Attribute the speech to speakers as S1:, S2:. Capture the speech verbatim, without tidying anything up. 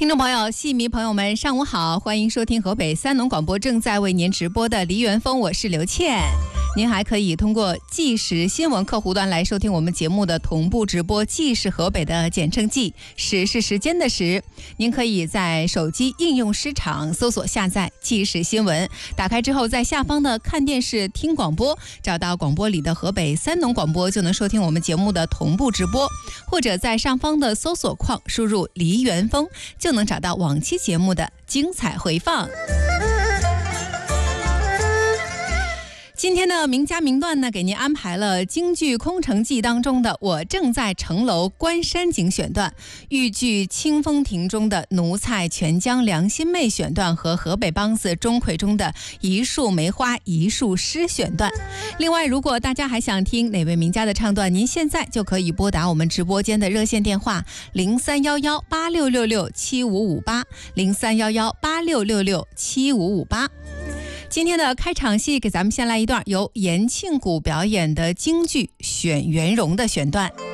S1: 听众朋友、戏迷朋友们，上午好，欢迎收听河北三农广播正在为您直播的梨园风，我是刘倩。您还可以通过即时新闻客户端来收听我们节目的同步直播，即是河北的简称即，时是时间的时。您可以在手机应用市场搜索下载即时新闻，打开之后在下方的看电视听广播，找到广播里的河北三农广播，就能收听我们节目的同步直播，或者在上方的搜索框输入梨园风，就能找到往期节目的精彩回放。今天的名家名段呢，给您安排了京剧《空城计》当中的我正在城楼观山景选段，豫剧《清风亭》中的奴才全江良心妹选段和河北梆子钟馗中的一树梅花一树诗选段。另外，如果大家还想听哪位名家的唱段，您现在就可以拨打我们直播间的热线电话零三幺幺八六六六七五五八零三幺幺八六六六七五五八。今天的开场戏，给咱们先来一段由延庆谷表演的京剧《选元荣》的选段。